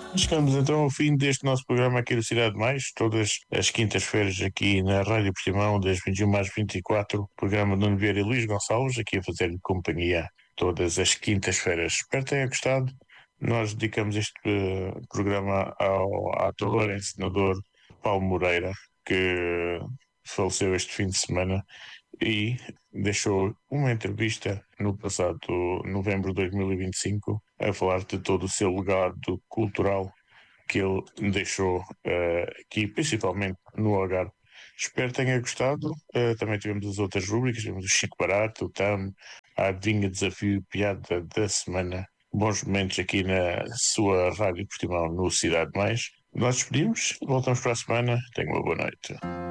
Chegamos então ao fim deste nosso programa aqui do Cidade Mais, todas as quintas-feiras aqui na Rádio Portimão, das 21 às 24, programa de Nuno Vieira e Luís Gonçalves, aqui a fazer-lhe companhia todas as quintas-feiras. Espero que tenha gostado. Nós dedicamos este programa ao ator, encenador Paulo Moreira, que faleceu este fim de semana e deixou uma entrevista no passado novembro de 2025 a falar de todo o seu legado cultural que ele deixou aqui, principalmente no Algarve. Espero que tenha gostado. Também tivemos as outras rubricas, tivemos o Chico Barato, o TAM, a Adivinha Desafio Piada da Semana. Bons momentos aqui na sua Rádio Portimão no Cidade Mais. Nós despedimos, voltamos para a semana. Tenha uma boa noite.